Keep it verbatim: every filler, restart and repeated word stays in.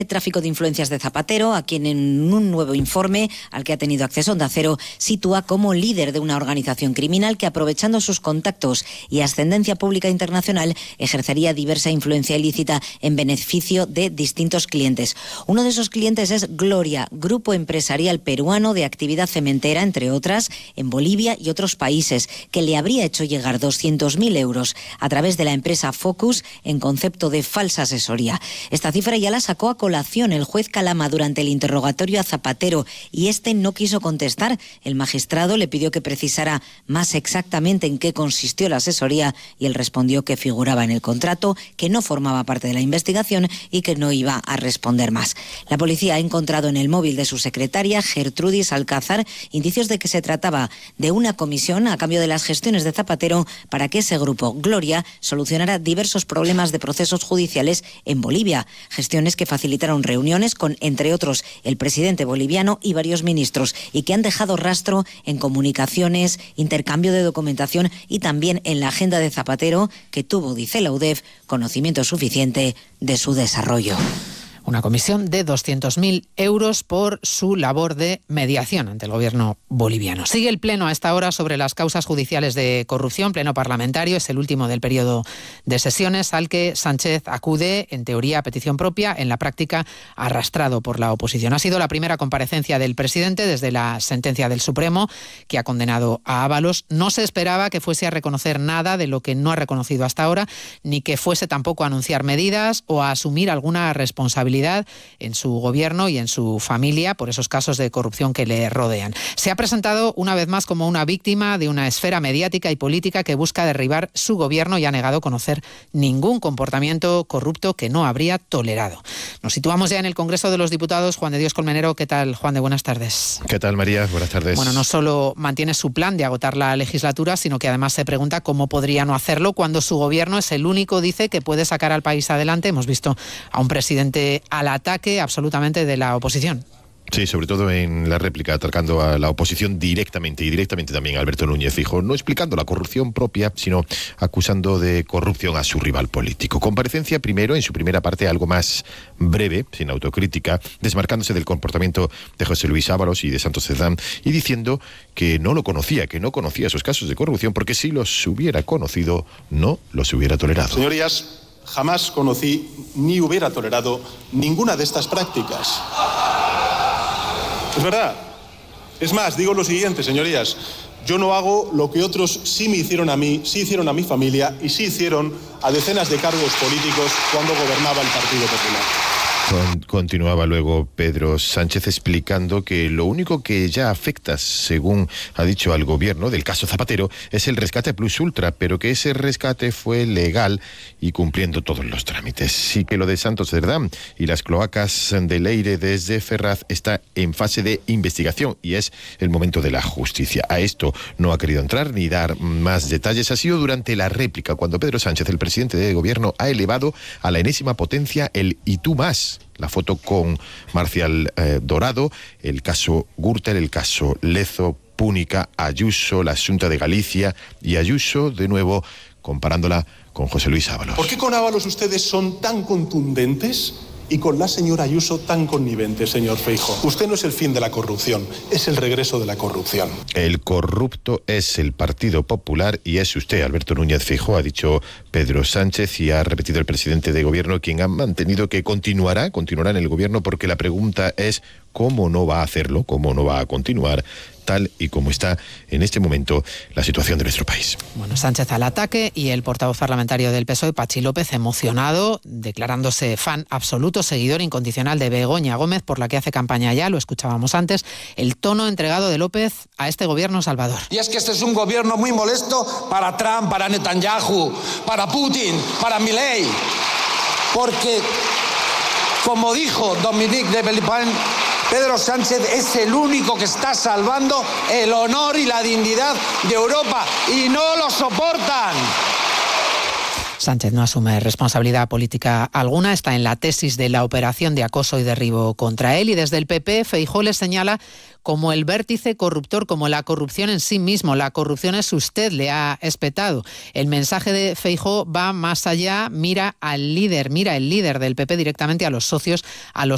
El tráfico de influencias de Zapatero, a quien en un nuevo informe al que ha tenido acceso Onda Cero sitúa como líder de una organización criminal que, aprovechando sus contactos y ascendencia pública internacional, ejercería diversa influencia ilícita en beneficio de distintos clientes. Uno de esos clientes es Gloria, grupo empresarial peruano de actividad cementera, entre otras, en Bolivia y otros países, que le habría hecho llegar doscientos mil euros a través de la empresa Focus en concepto de falsa asesoría. Esta cifra ya la sacó a colación el juez Calama durante el interrogatorio a Zapatero y este no quiso contestar. El magistrado le pidió que precisara más exactamente en qué consistió la asesoría y él respondió que figuraba en el contrato, que no formaba parte de la investigación y que no iba a responder más. La policía ha encontrado en el móvil de su secretaria, Gertrudis Alcázar, indicios de que se trataba de una comisión a cambio de las gestiones de Zapatero para que ese grupo, Gloria, solucionara diversos problemas de procesos judiciales en Bolivia, gestiones que facilitaron reuniones con, entre otros, el presidente boliviano y varios ministros y que han dejado rastro en comunicaciones, intercambio de documentación y también en la agenda de Zapatero, que tuvo, dice la U D E F, conocimiento suficiente de su desarrollo. Una comisión de doscientos mil euros por su labor de mediación ante el gobierno boliviano. Sigue el pleno a esta hora sobre las causas judiciales de corrupción, pleno parlamentario, es el último del periodo de sesiones al que Sánchez acude, en teoría a petición propia, en la práctica arrastrado por la oposición. Ha sido la primera comparecencia del presidente desde la sentencia del Supremo que ha condenado a Ábalos. No se esperaba que fuese a reconocer nada de lo que no ha reconocido hasta ahora, ni que fuese tampoco a anunciar medidas o a asumir alguna responsabilidad en su gobierno y en su familia por esos casos de corrupción que le rodean. Se ha presentado una vez más como una víctima de una esfera mediática y política que busca derribar su gobierno y ha negado conocer ningún comportamiento corrupto que no habría tolerado. Nos situamos ya en el Congreso de los Diputados. Juan de Dios Colmenero, ¿qué tal, Juan de? Buenas tardes. ¿Qué tal, María? Buenas tardes. Bueno, no solo mantiene su plan de agotar la legislatura, sino que además se pregunta cómo podría no hacerlo cuando su gobierno es el único, dice, que puede sacar al país adelante. Hemos visto a un presidente al ataque absolutamente de la oposición. Sí, sobre todo en la réplica, atacando a la oposición directamente y directamente también a Alberto Núñez Feijóo, no explicando la corrupción propia, sino acusando de corrupción a su rival político. Comparecencia primero, en su primera parte, algo más breve, sin autocrítica, desmarcándose del comportamiento de José Luis Ábalos y de Santos Cerdán y diciendo que no lo conocía, que no conocía esos casos de corrupción, porque si los hubiera conocido, no los hubiera tolerado. Señorías, jamás conocí ni hubiera tolerado ninguna de estas prácticas. Es verdad. Es más, digo lo siguiente, señorías. Yo no hago lo que otros sí me hicieron a mí, sí hicieron a mi familia y sí hicieron a decenas de cargos políticos cuando gobernaba el Partido Popular. Continuaba luego Pedro Sánchez explicando que lo único que ya afecta, según ha dicho al gobierno del caso Zapatero, es el rescate plus ultra, pero que ese rescate fue legal y cumpliendo todos los trámites. Sí que lo de Santos Cerdán y las cloacas de Leire desde Ferraz está en fase de investigación y es el momento de la justicia. A esto no ha querido entrar ni dar más detalles. Ha sido durante la réplica cuando Pedro Sánchez, el presidente de gobierno, ha elevado a la enésima potencia el "y tú más". La foto con Marcial eh, Dorado, el caso Gürtel, el caso Lezo, Púnica, Ayuso, la Xunta de Galicia y Ayuso, de nuevo, comparándola con José Luis Ábalos. ¿Por qué con Ábalos ustedes son tan contundentes y con la señora Ayuso tan connivente, señor Feijóo? Usted no es el fin de la corrupción, es el regreso de la corrupción. El corrupto es el Partido Popular y es usted, Alberto Núñez Feijóo, ha dicho Pedro Sánchez, y ha repetido el presidente de gobierno, quien ha mantenido que continuará, continuará en el gobierno, porque la pregunta es cómo no va a hacerlo, cómo no va a continuar, tal y como está en este momento la situación de nuestro país. Bueno, Sánchez al ataque y el portavoz parlamentario del P S O E, Pachi López, emocionado, declarándose fan absoluto, seguidor incondicional de Begoña Gómez, por la que hace campaña ya, lo escuchábamos antes, el tono entregado de López a este gobierno salvador. Y es que este es un gobierno muy molesto para Trump, para Netanyahu, para Putin, para Milei, porque, como dijo Dominique de Villepin, Pedro Sánchez es el único que está salvando el honor y la dignidad de Europa y no lo soportan. Sánchez no asume responsabilidad política alguna, está en la tesis de la operación de acoso y derribo contra él y desde el P P Feijóo le señala como el vértice corruptor, como la corrupción en sí mismo. La corrupción es usted, le ha espetado. El mensaje de Feijóo va más allá, mira al líder, mira el líder del P P directamente a los socios, a los